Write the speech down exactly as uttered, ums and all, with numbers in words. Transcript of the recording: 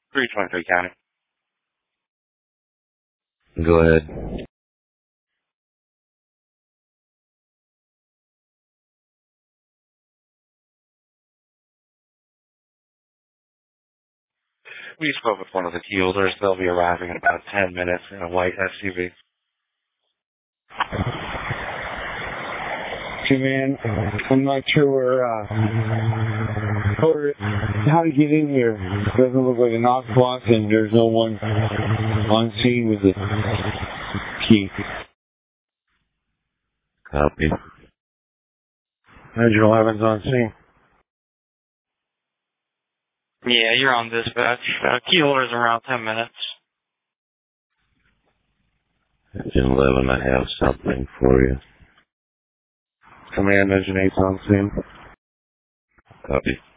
three twenty-three County. Go ahead. We spoke with one of the key holders. They'll be arriving in about ten minutes in a white S U V. Hey man, I'm not sure where, uh, or how to get in here. It doesn't look like a knock box and there's no one on scene with the key. Copy. Engine eleven's on scene. Yeah, you're on dispatch. Uh, key holder's around ten minutes. Engine eleven, I have something for you. Command Engine eight's on scene. Copy.